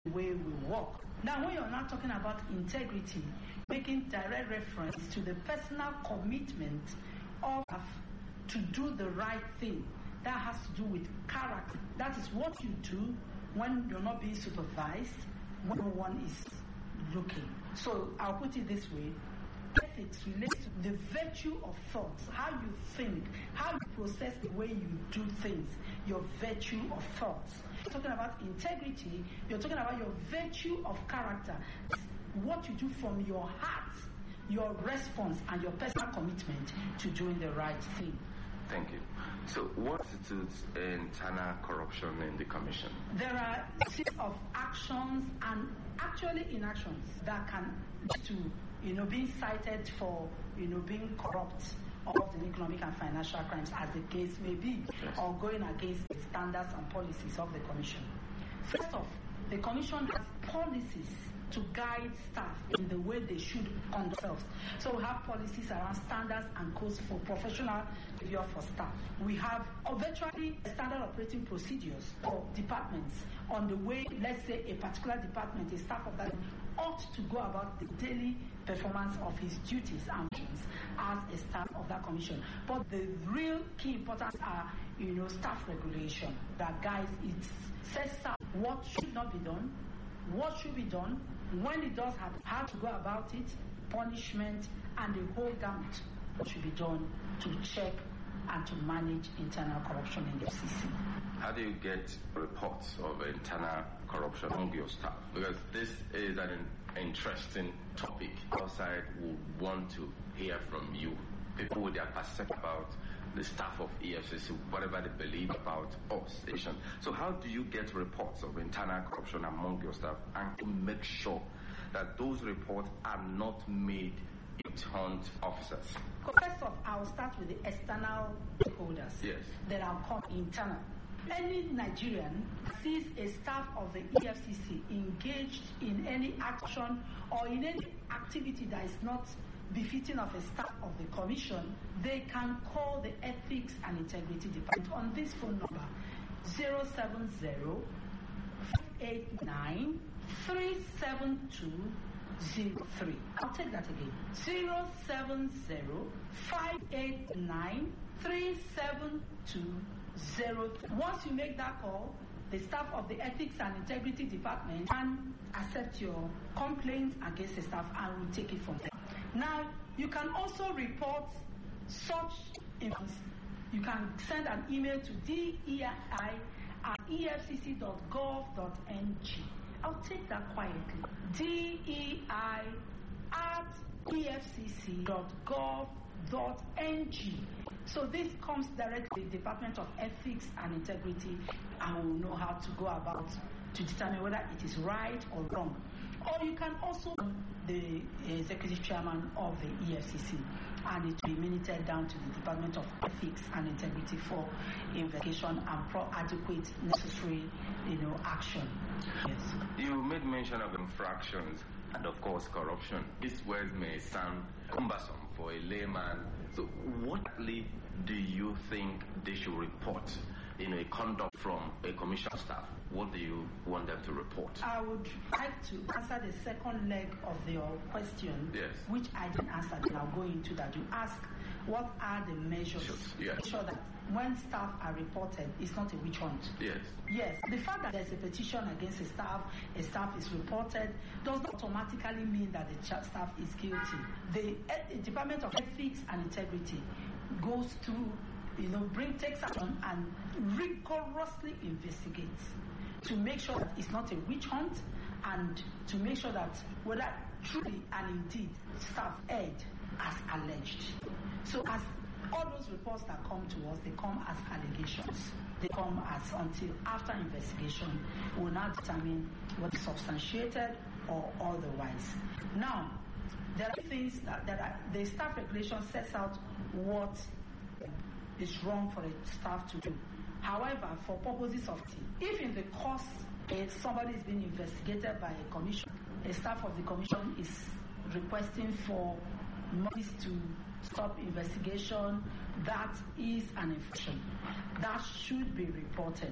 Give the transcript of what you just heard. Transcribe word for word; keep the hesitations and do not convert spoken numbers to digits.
the way we work. Now, when you're not talking about integrity, making direct reference to the personal commitment of to do the right thing. That has to do with character. That is what you do when you're not being supervised, when no one is looking. So I'll put it this way. Ethics relates to the virtue of thoughts, how you think, how you process the way you do things, your virtue of thoughts. You're talking about integrity, you're talking about your virtue of character, what you do from your heart, your response, and your personal commitment to doing the right thing. Thank you. So what constitutes internal corruption in the Commission? There are a series of actions and actually inactions that can lead to, you know, being cited for, you know, being corrupt or in economic and financial crimes, as the case may be, yes, or going against the standards and policies of the Commission. First off, the Commission has policies to guide staff in the way they should conduct themselves. So we have policies around standards and codes for professional behavior for staff. We have virtually standard operating procedures for departments on the way, let's say, a particular department, a staff of that ought to go about the daily performance of his duties and functions as a staff of that commission. But the real key importance are, you know, staff regulation that guides it, sets out what should not be done, what should be done, when it does happen, how to go about it, punishment, and the whole gamut what should be done to check and to manage internal corruption in the F C C. How do you get reports of internal corruption among your staff? Because this is an interesting topic. Outside would want to hear from you. People with their perception about the staff of E F C C, whatever they believe about us. So how do you get reports of internal corruption among your staff and to make sure that those reports are not made hunt officers? First off, I'll start with the external stakeholders. Yes. Then I'll come internal. Any Nigerian sees a staff of the E F C C engaged in any action or in any activity that is not befitting of a staff of the commission, they can call the Ethics and Integrity Department on this phone number, zero seven zero, five eight nine, three seven two zero three. I'll take that again. zero seven zero, five eight nine, three seven two zero three. Once you make that call, the staff of the Ethics and Integrity Department can accept your complaint against the staff and will take it from there. Now, you can also report such events. You can send an email to D E I at E F C C dot gov dot N G. I'll take that quietly. D E I at E F C C dot gov dot N G. So this comes directly to the Department of Ethics and Integrity, and will know how to go about to determine whether it is right or wrong. Or you can also the executive chairman of the E F C C, and it will be minuted down to the Department of Ethics and Integrity for investigation and pro adequate necessary, you know, action. Yes. You made mention of infractions and of course corruption. These words may sound cumbersome for a layman. So what do you think they should report in a conduct from a commission staff? What do you want them to report? I would like to answer the second leg of your question, yes, which I didn't answer, and I'll go into that. You ask, what are the measures yes. to ensure that when staff are reported, it's not a witch hunt? Yes. Yes. The fact that there's a petition against a staff, a staff is reported, does not automatically mean that the staff is guilty. The, the Department of Ethics and Integrity goes through, you know, bring takes action and rigorously investigates to make sure that it's not a witch hunt, and to make sure that whether truly and indeed staff erred as alleged. So as all those reports that come to us, they come as allegations. They come as until after investigation, we will now determine what is substantiated or otherwise. Now, there are things that, that are, the staff regulation sets out what is wrong for a staff to do. However, for purposes of if in the course if somebody is being investigated by a commission, a staff of the commission is requesting for monies to stop investigation, that is an infraction. That should be reported.